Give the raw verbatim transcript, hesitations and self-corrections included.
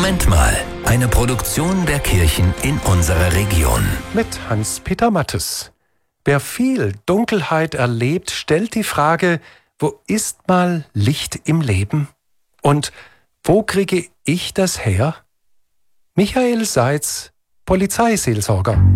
Moment mal, eine Produktion der Kirchen in unserer Region. Mit Hans-Peter Mattes. Wer viel Dunkelheit erlebt, stellt die Frage, wo ist mal Licht im Leben? Und wo kriege ich das her? Michael Seitz, Polizeiseelsorger.